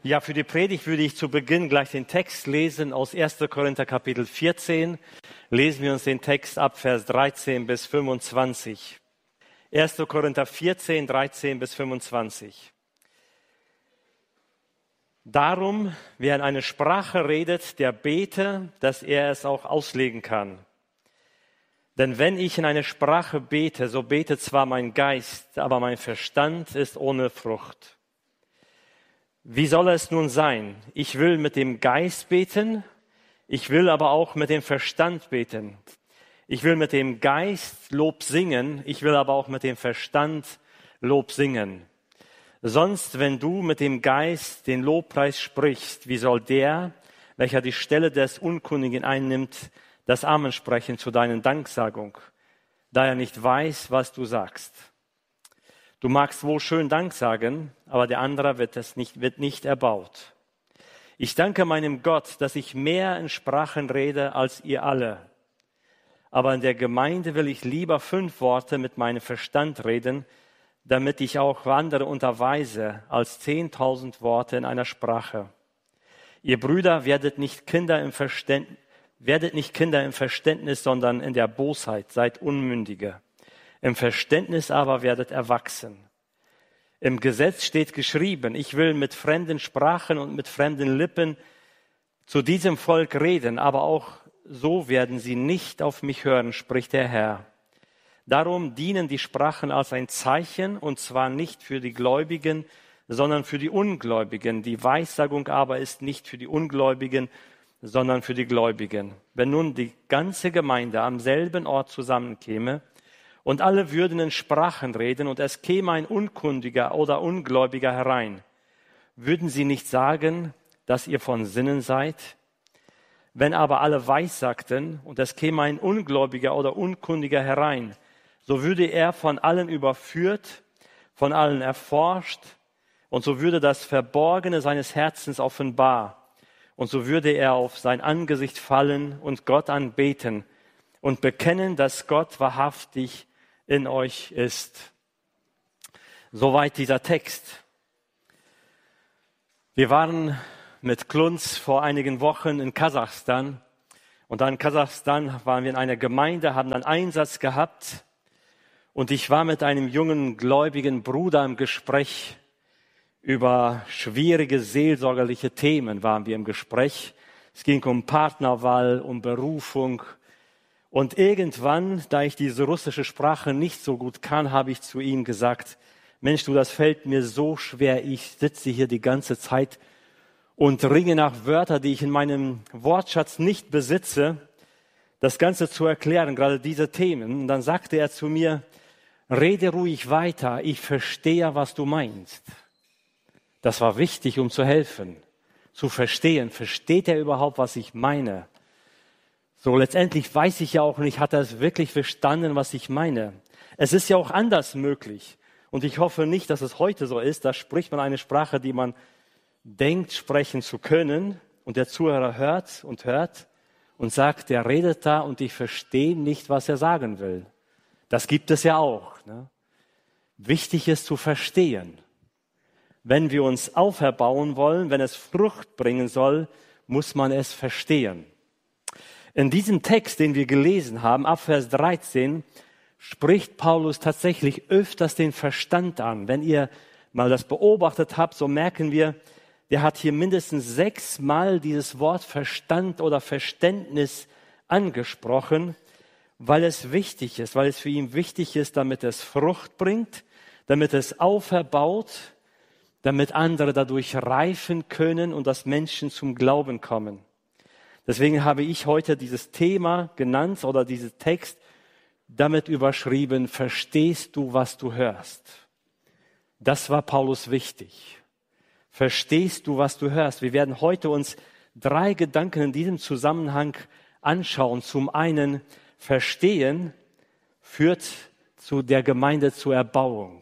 Ja, für die Predigt würde ich zu Beginn gleich den Text lesen aus 1. Korinther Kapitel 14. Lesen wir uns den Text ab Vers 13 bis 25. 1. Korinther 14, 13 bis 25. Darum, wer in eine Sprache redet, der bete, dass er es auch auslegen kann. Denn wenn ich in eine Sprache bete, so betet zwar mein Geist, aber mein Verstand ist ohne Frucht. Wie soll es nun sein? Ich will mit dem Geist beten, ich will aber auch mit dem Verstand beten. Ich will mit dem Geist Lob singen, ich will aber auch mit dem Verstand Lob singen. Sonst, wenn du mit dem Geist den Lobpreis sprichst, wie soll der, welcher die Stelle des Unkundigen einnimmt, das Amen sprechen zu deiner Danksagung, da er nicht weiß, was du sagst? Du magst wohl schön Dank sagen, aber der andere wird nicht erbaut. Ich danke meinem Gott, dass ich mehr in Sprachen rede als ihr alle. Aber in der Gemeinde will ich lieber 5 Worte mit meinem Verstand reden, damit ich auch andere unterweise, als 10.000 Worte in einer Sprache. Ihr Brüder, werdet nicht Kinder im Verständnis, sondern in der Bosheit, seid Unmündige. Im Verständnis aber werdet erwachsen. Im Gesetz steht geschrieben, ich will mit fremden Sprachen und mit fremden Lippen zu diesem Volk reden, aber auch so werden sie nicht auf mich hören, spricht der Herr. Darum dienen die Sprachen als ein Zeichen, und zwar nicht für die Gläubigen, sondern für die Ungläubigen. Die Weissagung aber ist nicht für die Ungläubigen, sondern für die Gläubigen. Wenn nun die ganze Gemeinde am selben Ort zusammenkäme und alle würden in Sprachen reden und es käme ein Unkundiger oder Ungläubiger herein, würden sie nicht sagen, dass ihr von Sinnen seid? Wenn aber alle weissagten und es käme ein Ungläubiger oder Unkundiger herein, so würde er von allen überführt, von allen erforscht, und so würde das Verborgene seines Herzens offenbar. Und so würde er auf sein Angesicht fallen und Gott anbeten und bekennen, dass Gott wahrhaftig in euch ist. Soweit dieser Text. Wir waren mit Klunz vor einigen Wochen in Kasachstan. Und dann in Kasachstan waren wir in einer Gemeinde, haben einen Einsatz gehabt. Und ich war mit einem jungen gläubigen Bruder im Gespräch. Über schwierige seelsorgerliche Themen waren wir im Gespräch. Es ging um Partnerwahl, um Berufung. Und irgendwann, da ich diese russische Sprache nicht so gut kann, habe ich zu ihm gesagt, Mensch, du, das fällt mir so schwer. Ich sitze hier die ganze Zeit und ringe nach Wörtern, die ich in meinem Wortschatz nicht besitze, das Ganze zu erklären, gerade diese Themen. Und dann sagte er zu mir, rede ruhig weiter, ich verstehe, was du meinst. Das war wichtig, um zu helfen, zu verstehen. Versteht er überhaupt, was ich meine? So, letztendlich weiß ich ja auch nicht, hat er es wirklich verstanden, was ich meine? Es ist ja auch anders möglich. Und ich hoffe nicht, dass es heute so ist. Da spricht man eine Sprache, die man denkt, sprechen zu können. Und der Zuhörer hört und sagt, der redet da und ich verstehe nicht, was er sagen will. Das gibt es ja auch. Ne? Wichtig ist zu verstehen. Wenn wir uns auferbauen wollen, wenn es Frucht bringen soll, muss man es verstehen. In diesem Text, den wir gelesen haben, ab Vers 13, spricht Paulus tatsächlich öfters den Verstand an. Wenn ihr mal das beobachtet habt, so merken wir, der hat hier mindestens 6 Mal dieses Wort Verstand oder Verständnis angesprochen, weil es wichtig ist, weil es für ihn wichtig ist, damit es Frucht bringt, damit es auferbaut, damit andere dadurch reifen können und dass Menschen zum Glauben kommen. Deswegen habe ich heute dieses Thema genannt oder diesen Text damit überschrieben, verstehst du, was du hörst? Das war Paulus wichtig. Verstehst du, was du hörst? Wir werden heute uns 3 Gedanken in diesem Zusammenhang anschauen. Zum einen, Verstehen führt zu der Gemeinde zur Erbauung.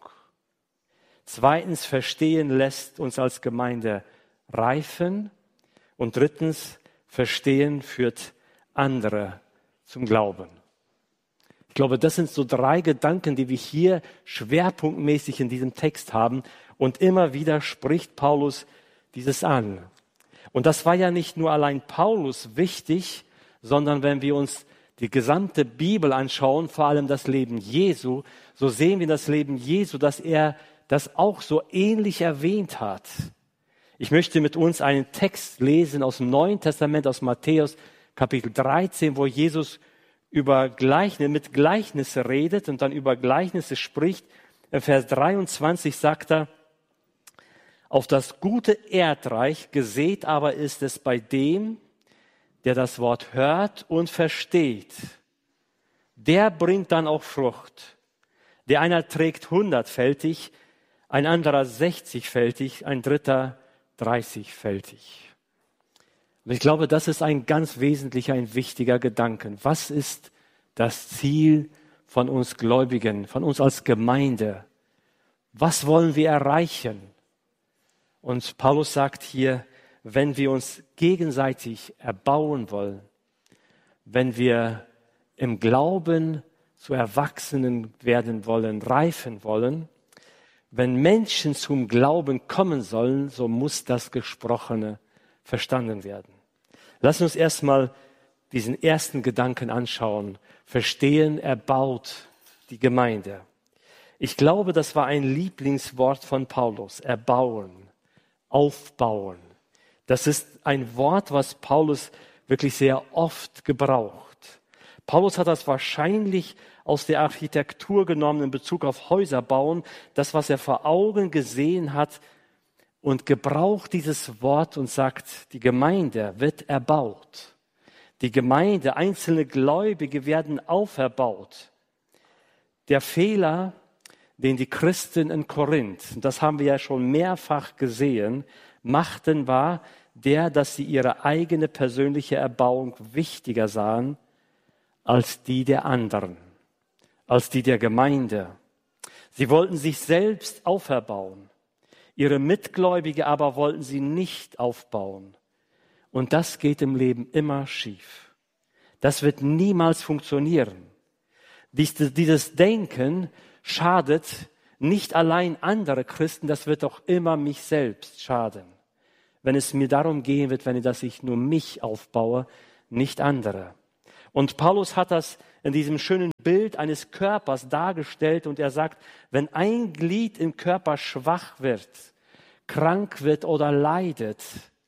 Zweitens, Verstehen lässt uns als Gemeinde reifen. Und drittens, Verstehen führt andere zum Glauben. Ich glaube, das sind so 3 Gedanken, die wir hier schwerpunktmäßig in diesem Text haben. Und immer wieder spricht Paulus dieses an. Und das war ja nicht nur allein Paulus wichtig, sondern wenn wir uns die gesamte Bibel anschauen, vor allem das Leben Jesu, so sehen wir in das Leben Jesu, dass er das auch so ähnlich erwähnt hat. Ich möchte mit uns einen Text lesen aus dem Neuen Testament, aus Matthäus Kapitel 13, wo Jesus mit Gleichnissen redet und dann über Gleichnisse spricht. In Vers 23 sagt er, auf das gute Erdreich gesät aber ist es bei dem, der das Wort hört und versteht. Der bringt dann auch Frucht. Der einer trägt 100-fältig, ein anderer 60-fältig, ein dritter 30-fältig. Und ich glaube, das ist ein ganz wesentlicher, ein wichtiger Gedanke. Was ist das Ziel von uns Gläubigen, von uns als Gemeinde? Was wollen wir erreichen? Und Paulus sagt hier, wenn wir uns gegenseitig erbauen wollen, wenn wir im Glauben zu Erwachsenen werden wollen, reifen wollen, wenn Menschen zum Glauben kommen sollen, so muss das Gesprochene verstanden werden. Lass uns erstmal diesen ersten Gedanken anschauen. Verstehen erbaut die Gemeinde. Ich glaube, das war ein Lieblingswort von Paulus. Erbauen, aufbauen. Das ist ein Wort, was Paulus wirklich sehr oft gebraucht. Paulus hat das wahrscheinlich aus der Architektur genommen in Bezug auf Häuser bauen, das, was er vor Augen gesehen hat, und gebraucht dieses Wort und sagt, die Gemeinde wird erbaut. Die Gemeinde, einzelne Gläubige werden auferbaut. Der Fehler, den die Christen in Korinth, und das haben wir ja schon mehrfach gesehen, machten, war der, dass sie ihre eigene persönliche Erbauung wichtiger sahen als die der anderen, als die der Gemeinde. Sie wollten sich selbst auferbauen. Ihre Mitgläubige aber wollten sie nicht aufbauen. Und das geht im Leben immer schief. Das wird niemals funktionieren. Dieses Denken schadet nicht allein andere Christen, das wird auch immer mich selbst schaden. Wenn es mir darum gehen wird, dass ich nur mich aufbaue, nicht andere. Und Paulus hat das in diesem schönen Bild eines Körpers dargestellt und er sagt, wenn ein Glied im Körper schwach wird, krank wird oder leidet,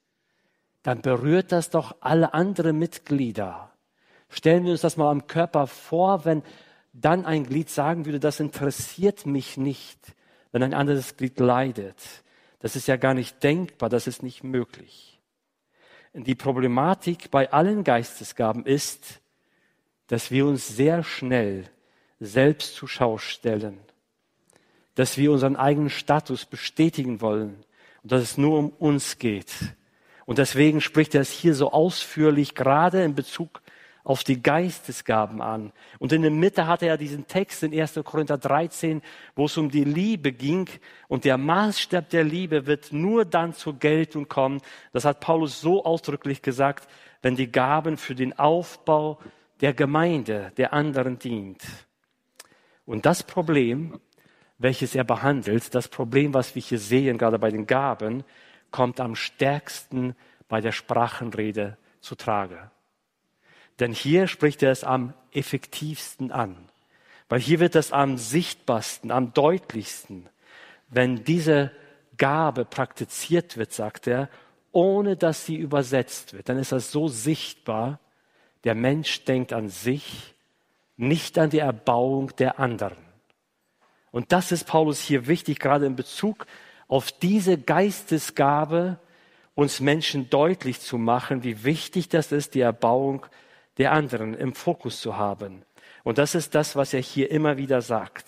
dann berührt das doch alle anderen Mitglieder. Stellen wir uns das mal am Körper vor, wenn dann ein Glied sagen würde, das interessiert mich nicht, wenn ein anderes Glied leidet. Das ist ja gar nicht denkbar, das ist nicht möglich. Die Problematik bei allen Geistesgaben ist, dass wir uns sehr schnell selbst zur Schau stellen, dass wir unseren eigenen Status bestätigen wollen und dass es nur um uns geht. Und deswegen spricht er es hier so ausführlich, gerade in Bezug auf die Geistesgaben an. Und in der Mitte hatte er diesen Text in 1. Korinther 13, wo es um die Liebe ging. Und der Maßstab der Liebe wird nur dann zur Geltung kommen. Das hat Paulus so ausdrücklich gesagt, wenn die Gaben für den Aufbau der Gemeinde, der anderen dient. Und das Problem, welches er behandelt, das Problem, was wir hier sehen, gerade bei den Gaben, kommt am stärksten bei der Sprachenrede zutage. Denn hier spricht er es am effektivsten an. Weil hier wird es am sichtbarsten, am deutlichsten. Wenn diese Gabe praktiziert wird, sagt er, ohne dass sie übersetzt wird, dann ist das so sichtbar, der Mensch denkt an sich, nicht an die Erbauung der anderen. Und das ist Paulus hier wichtig, gerade in Bezug auf diese Geistesgabe, uns Menschen deutlich zu machen, wie wichtig das ist, die Erbauung der anderen im Fokus zu haben. Und das ist das, was er hier immer wieder sagt.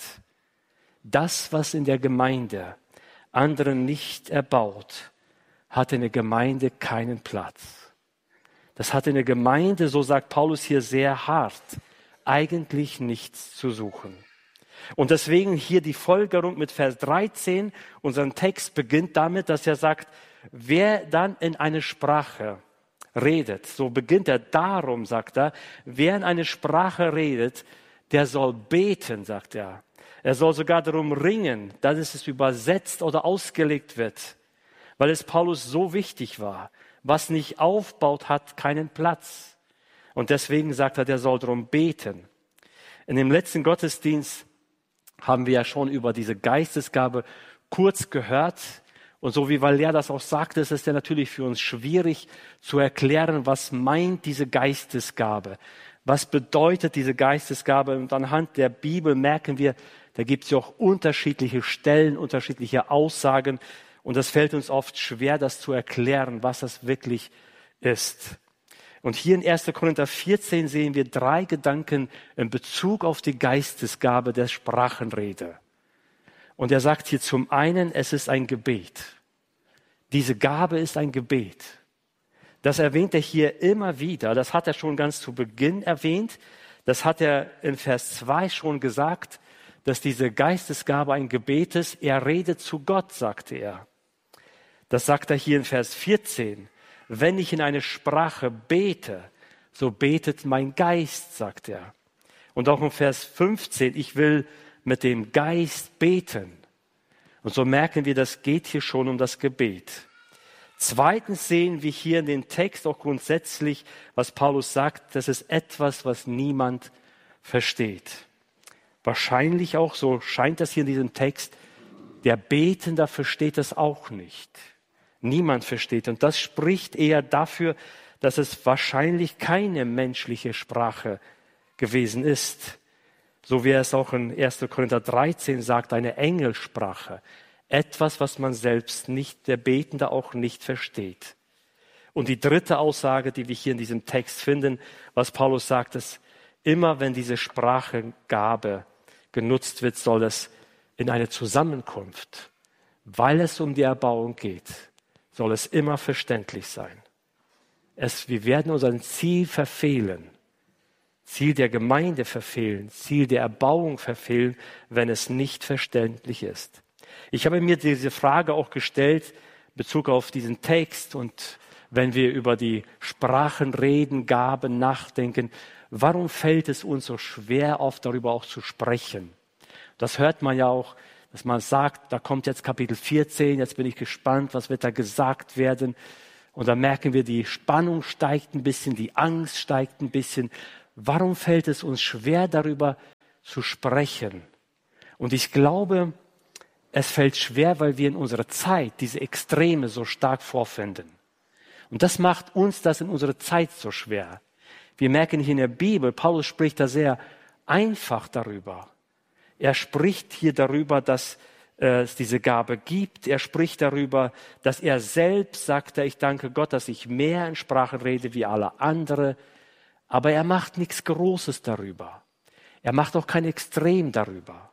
Das, was in der Gemeinde anderen nicht erbaut, hat in der Gemeinde keinen Platz. Das hat in der Gemeinde, so sagt Paulus hier sehr hart, eigentlich nichts zu suchen. Und deswegen hier die Folgerung mit Vers 13. Unser Text beginnt damit, dass er sagt, wer dann in eine Sprache redet, so beginnt er darum, sagt er, wer in eine Sprache redet, der soll beten, sagt er. Er soll sogar darum ringen, dass es übersetzt oder ausgelegt wird. weil es Paulus so wichtig war. Was nicht aufbaut, hat keinen Platz. Und deswegen sagt er, der soll darum beten. In dem letzten Gottesdienst haben wir ja schon über diese Geistesgabe kurz gehört. Und so wie Valère das auch sagte, ist es ja natürlich für uns schwierig zu erklären, was meint diese Geistesgabe? Was bedeutet diese Geistesgabe? Und anhand der Bibel merken wir, da gibt es ja auch unterschiedliche Stellen, unterschiedliche Aussagen. Und es fällt uns oft schwer, das zu erklären, was das wirklich ist. Und hier in 1. Korinther 14 sehen wir 3 Gedanken in Bezug auf die Geistesgabe der Sprachenrede. Und er sagt hier zum einen, es ist ein Gebet. Diese Gabe ist ein Gebet. Das erwähnt er hier immer wieder. Das hat er schon ganz zu Beginn erwähnt. Das hat er in Vers 2 schon gesagt, dass diese Geistesgabe ein Gebet ist. Er redet zu Gott, sagte er. Das sagt er hier in Vers 14. Wenn ich in eine Sprache bete, so betet mein Geist, sagt er. Und auch in Vers 15, ich will mit dem Geist beten. Und so merken wir, das geht hier schon um das Gebet. Zweitens sehen wir hier in den Text auch grundsätzlich, was Paulus sagt, das ist etwas, was niemand versteht. Wahrscheinlich auch, so scheint das hier in diesem Text, der Betende versteht das auch nicht. Niemand versteht. Und das spricht eher dafür, dass es wahrscheinlich keine menschliche Sprache gewesen ist. So wie er es auch in 1. Korinther 13 sagt, eine Engelsprache. Etwas, was man selbst nicht, der Betende auch nicht versteht. Und die dritte Aussage, die wir hier in diesem Text finden, was Paulus sagt, ist, immer wenn diese Sprachengabe genutzt wird, soll es in eine Zusammenkunft, weil es um die Erbauung geht, soll es immer verständlich sein. Wir werden unser Ziel verfehlen, Ziel der Gemeinde verfehlen, Ziel der Erbauung verfehlen, wenn es nicht verständlich ist. Ich habe mir diese Frage auch gestellt in Bezug auf diesen Text und wenn wir über die Sprachenreden, Gaben nachdenken, warum fällt es uns so schwer, oft darüber auch zu sprechen? Das hört man ja auch, dass man sagt, da kommt jetzt Kapitel 14, jetzt bin ich gespannt, was wird da gesagt werden. Und da merken wir, die Spannung steigt ein bisschen, die Angst steigt ein bisschen. Warum fällt es uns schwer, darüber zu sprechen? Und ich glaube, es fällt schwer, weil wir in unserer Zeit diese Extreme so stark vorfinden. Und das macht uns das in unserer Zeit so schwer. Wir merken hier in der Bibel, Paulus spricht da sehr einfach darüber. Er spricht hier darüber, dass es diese Gabe gibt. Er spricht darüber, dass er selbst sagte, ich danke Gott, dass ich mehr in Sprachen rede wie alle andere. Aber er macht nichts Großes darüber. Er macht auch kein Extrem darüber.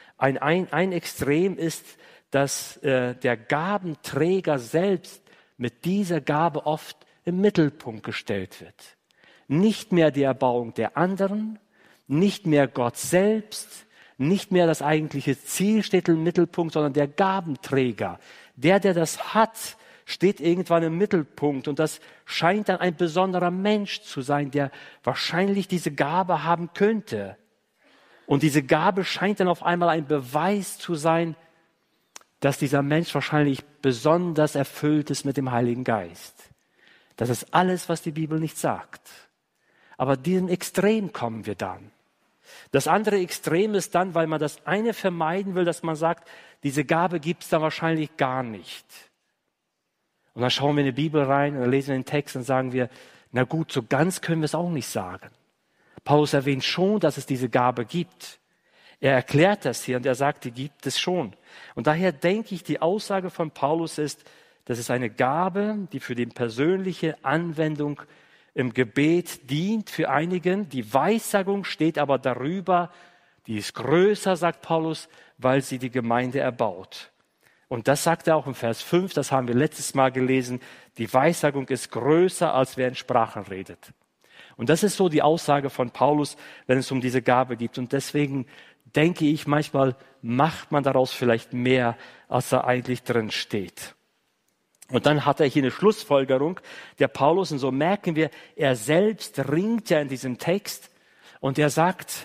Ein Extrem ist, dass der Gabenträger selbst mit dieser Gabe oft im Mittelpunkt gestellt wird. Nicht mehr die Erbauung der anderen, nicht mehr Gott selbst, nicht mehr das eigentliche Ziel steht im Mittelpunkt, sondern der Gabenträger. Der das hat, steht irgendwann im Mittelpunkt und das scheint dann ein besonderer Mensch zu sein, der wahrscheinlich diese Gabe haben könnte. Und diese Gabe scheint dann auf einmal ein Beweis zu sein, dass dieser Mensch wahrscheinlich besonders erfüllt ist mit dem Heiligen Geist. Das ist alles, was die Bibel nicht sagt. Aber diesem Extrem kommen wir dann. Das andere Extrem ist dann, weil man das eine vermeiden will, dass man sagt, diese Gabe gibt es da wahrscheinlich gar nicht. Und dann schauen wir in die Bibel rein und lesen den Text und sagen wir, na gut, so ganz können wir es auch nicht sagen. Paulus erwähnt schon, dass es diese Gabe gibt. Er erklärt das hier und er sagt, die gibt es schon. Und daher denke ich, die Aussage von Paulus ist, das ist eine Gabe, die für die persönliche Anwendung im Gebet dient für einigen. Die Weissagung steht aber darüber, die ist größer, sagt Paulus, weil sie die Gemeinde erbaut. Und das sagt er auch im Vers 5, das haben wir letztes Mal gelesen, die Weissagung ist größer, als wer in Sprachen redet. Und das ist so die Aussage von Paulus, wenn es um diese Gabe geht. Und deswegen denke ich, manchmal macht man daraus vielleicht mehr, als da eigentlich drin steht. Und dann hat er hier eine Schlussfolgerung, der Paulus, und so merken wir, er selbst ringt ja in diesem Text und er sagt,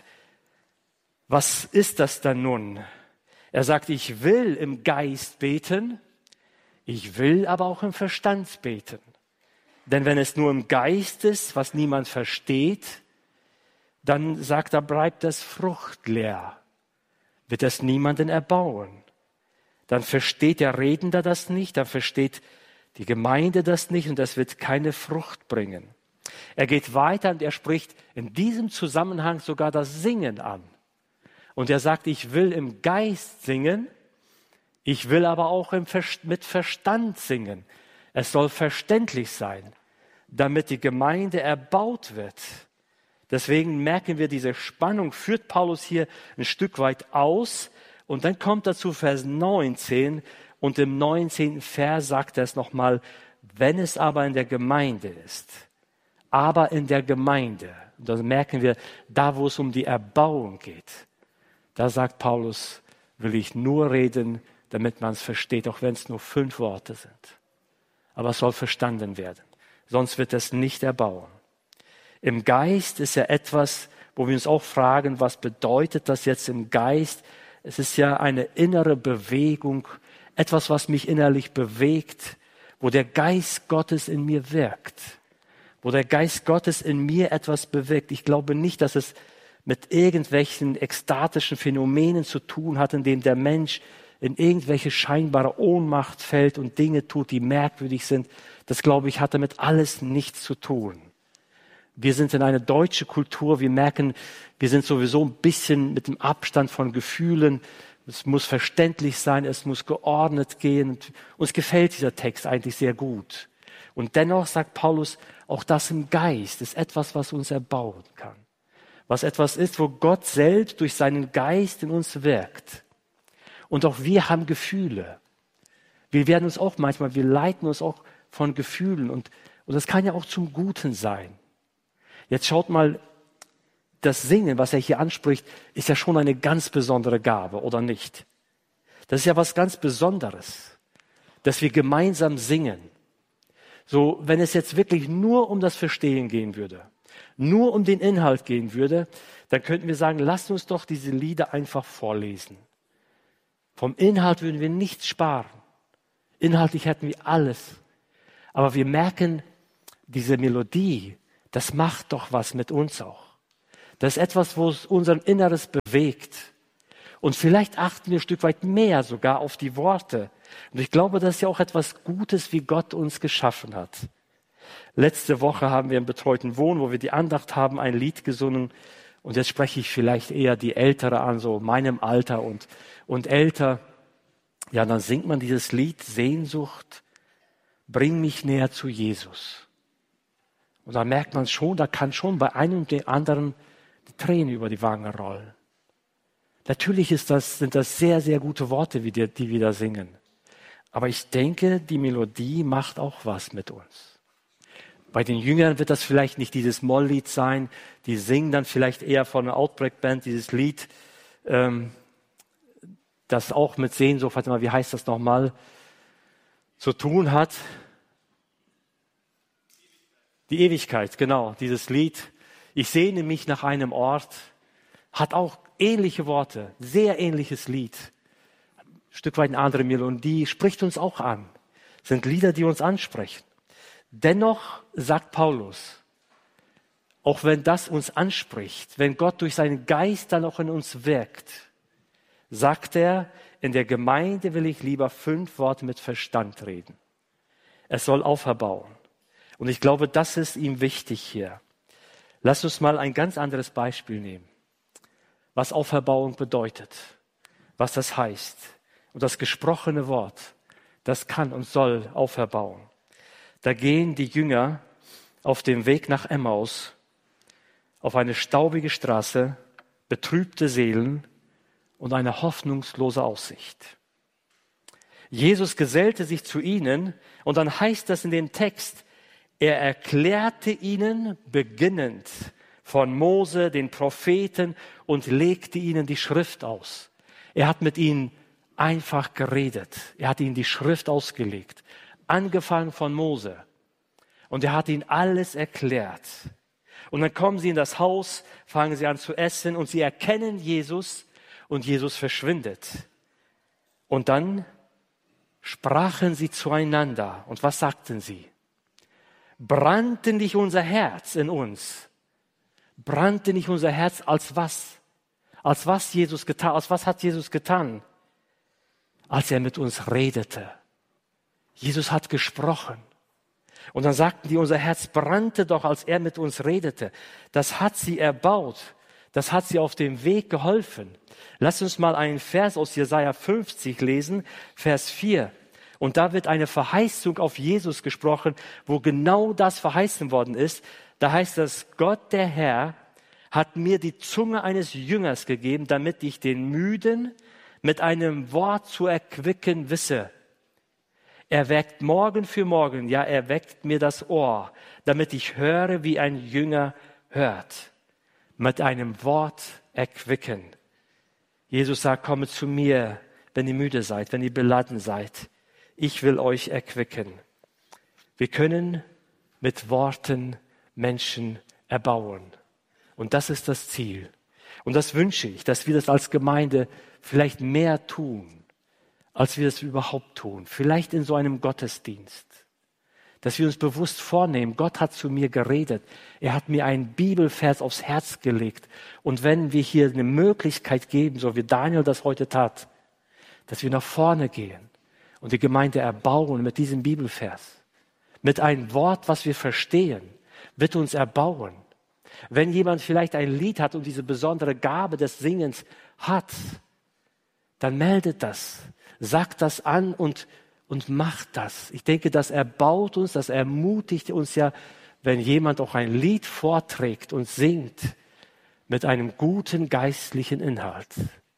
was ist das dann nun? Er sagt, ich will im Geist beten, Ich will aber auch im Verstand beten. Denn wenn es nur im Geist ist, was niemand versteht, dann sagt er, bleibt es fruchtleer, wird es niemanden erbauen. Dann versteht der Redender das nicht, dann versteht die Gemeinde das nicht und das wird keine Frucht bringen. Er geht weiter und er spricht in diesem Zusammenhang sogar das Singen an. Und er sagt, ich will im Geist singen, ich will aber auch mit Verstand singen. Es soll verständlich sein, damit die Gemeinde erbaut wird. Deswegen merken wir, diese Spannung führt Paulus hier ein Stück weit aus. Und dann kommt er zu Vers 19 und im 19. Vers sagt er es nochmal, wenn es aber in der Gemeinde ist. Aber in der Gemeinde. Und dann merken wir, da wo es um die Erbauung geht, da sagt Paulus, will ich nur reden, damit man es versteht, auch wenn es nur 5 Worte sind. Aber es soll verstanden werden. Sonst wird es nicht erbauen. Im Geist ist ja etwas, wo wir uns auch fragen, was bedeutet das jetzt im Geist? Es ist ja eine innere Bewegung, etwas, was mich innerlich bewegt, wo der Geist Gottes in mir wirkt, wo der Geist Gottes in mir etwas bewirkt. Ich glaube nicht, dass es mit irgendwelchen ekstatischen Phänomenen zu tun hat, in denen der Mensch in irgendwelche scheinbare Ohnmacht fällt und Dinge tut, die merkwürdig sind. Das, glaube ich, hat damit alles nichts zu tun. Wir sind in eine deutsche Kultur, wir merken, wir sind sowieso ein bisschen mit dem Abstand von Gefühlen. Es muss verständlich sein, es muss geordnet gehen. Uns gefällt dieser Text eigentlich sehr gut. Und dennoch sagt Paulus, auch das im Geist ist etwas, was uns erbauen kann. Was etwas ist, wo Gott selbst durch seinen Geist in uns wirkt. Und auch wir haben Gefühle. Wir werden uns auch manchmal, wir leiten uns auch von Gefühlen. Und das kann ja auch zum Guten sein. Jetzt schaut mal, das Singen, was er hier anspricht, ist ja schon eine ganz besondere Gabe, oder nicht? Das ist ja was ganz Besonderes, dass wir gemeinsam singen. So, wenn es jetzt wirklich nur um das Verstehen gehen würde, nur um den Inhalt gehen würde, dann könnten wir sagen, lasst uns doch diese Lieder einfach vorlesen. Vom Inhalt würden wir nichts sparen. Inhaltlich hätten wir alles. Aber wir merken, diese Melodie, das macht doch was mit uns auch. Das ist etwas, wo es unser Inneres bewegt. Und vielleicht achten wir ein Stück weit mehr sogar auf die Worte. Und ich glaube, das ist ja auch etwas Gutes, wie Gott uns geschaffen hat. Letzte Woche haben wir im betreuten Wohnen, wo wir die Andacht haben, ein Lied gesungen. Und jetzt spreche ich vielleicht eher die Ältere an, so meinem Alter und älter. Ja, dann singt man dieses Lied, Sehnsucht, bring mich näher zu Jesus. Und da merkt man schon, da kann schon bei einem und dem anderen die Tränen über die Wangen rollen. Natürlich sind das sehr, sehr gute Worte, die wir da singen. Aber ich denke, die Melodie macht auch was mit uns. Bei den Jüngern wird das vielleicht nicht dieses Molllied sein. Die singen dann vielleicht eher von einer Outbreak-Band dieses Lied, das auch mit Sehnsucht, warte mal, wie heißt das nochmal, zu tun hat. Die Ewigkeit, genau, dieses Lied. Ich sehne mich nach einem Ort, hat auch ähnliche Worte, sehr ähnliches Lied. Ein Stück weit eine andere Melodie, spricht uns auch an. Sind Lieder, die uns ansprechen. Dennoch sagt Paulus, auch wenn das uns anspricht, wenn Gott durch seinen Geist dann auch in uns wirkt, sagt er, in der Gemeinde will ich lieber 5 Worte mit Verstand reden. Es soll auferbauen. Und ich glaube, das ist ihm wichtig hier. Lass uns mal ein ganz anderes Beispiel nehmen, was Auferbauung bedeutet, was das heißt. Und das gesprochene Wort, das kann und soll auferbauen. Da gehen die Jünger auf dem Weg nach Emmaus auf eine staubige Straße, betrübte Seelen und eine hoffnungslose Aussicht. Jesus gesellte sich zu ihnen und dann heißt das in dem Text, er erklärte ihnen beginnend von Mose, den Propheten und legte ihnen die Schrift aus. Er hat mit ihnen einfach geredet. Er hat ihnen die Schrift ausgelegt. Angefangen von Mose. Und er hat ihnen alles erklärt. Und dann kommen sie in das Haus, fangen sie an zu essen und sie erkennen Jesus und Jesus verschwindet. Und dann sprachen sie zueinander. Und was sagten sie? Brannte nicht unser Herz in uns? Brannte nicht unser Herz als was? Als was Jesus getan? Als was hat Jesus getan? Als er mit uns redete. Jesus hat gesprochen. Und dann sagten die, unser Herz brannte doch, als er mit uns redete. Das hat sie erbaut. Das hat sie auf dem Weg geholfen. Lass uns mal einen Vers aus Jesaja 50 lesen, Vers 4. Und da wird eine Verheißung auf Jesus gesprochen, wo genau das verheißen worden ist. Da heißt es, Gott der Herr hat mir die Zunge eines Jüngers gegeben, damit ich den Müden mit einem Wort zu erquicken wisse. Er weckt morgen für morgen, ja, er weckt mir das Ohr, damit ich höre, wie ein Jünger hört. Mit einem Wort erquicken. Jesus sagt, komme zu mir, wenn ihr müde seid, wenn ihr beladen seid. Ich will euch erquicken. Wir können mit Worten Menschen erbauen. Und das ist das Ziel. Und das wünsche ich, dass wir das als Gemeinde vielleicht mehr tun, als wir es überhaupt tun. Vielleicht in so einem Gottesdienst. Dass wir uns bewusst vornehmen, Gott hat zu mir geredet. Er hat mir einen Bibelvers aufs Herz gelegt. Und wenn wir hier eine Möglichkeit geben, so wie Daniel das heute tat, dass wir nach vorne gehen und die Gemeinde erbauen mit diesem Bibelvers, mit einem Wort, was wir verstehen, wird uns erbauen. Wenn jemand vielleicht ein Lied hat und diese besondere Gabe des Singens hat, dann meldet das, sagt das an und macht das. Ich denke, das erbaut uns, das ermutigt uns ja, wenn jemand auch ein Lied vorträgt und singt mit einem guten geistlichen Inhalt.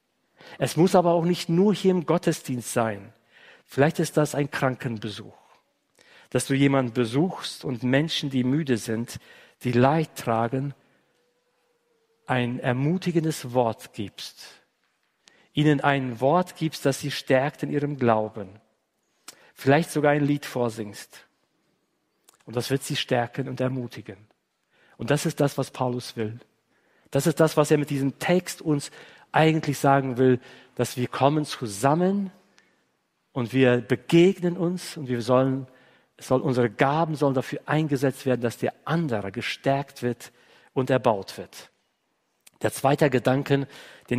Es muss aber auch nicht nur hier im Gottesdienst sein. Vielleicht ist das ein Krankenbesuch, dass du jemanden besuchst und Menschen, die müde sind, die Leid tragen, ein ermutigendes Wort gibst. Ihnen ein Wort gibst, das sie stärkt in ihrem Glauben. Vielleicht sogar ein Lied vorsingst. Und das wird sie stärken und ermutigen. Und das ist das, was Paulus will. Das ist das, was er mit diesem Text uns eigentlich sagen will, dass wir kommen zusammen und wir begegnen uns und unsere Gaben sollen dafür eingesetzt werden, dass der andere gestärkt wird und erbaut wird. Der zweite Gedanke, den